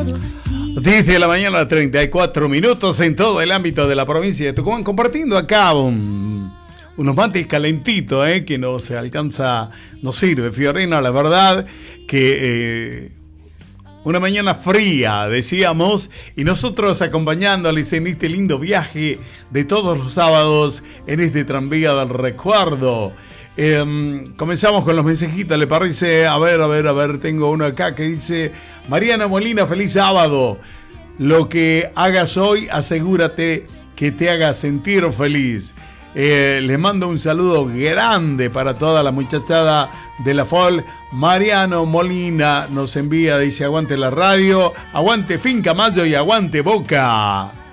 10 de la mañana, 34 minutos en todo el ámbito de la provincia de Tucumán, compartiendo acá unos mates calentitos, que no se alcanza, no sirve, Fiorina, la verdad que una mañana fría, decíamos, y nosotros acompañándoles en este lindo viaje de todos los sábados en este tranvía del recuerdo. Comenzamos con los mensajitos, ¿le parece? A ver, tengo uno acá que dice: Mariana Molina, feliz sábado. Lo que hagas hoy, asegúrate que te haga sentir feliz. Les mando un saludo grande para toda la muchachada de la FOL. Mariano Molina nos envía, dice: aguante la radio, aguante Finca Mayo y aguante Boca.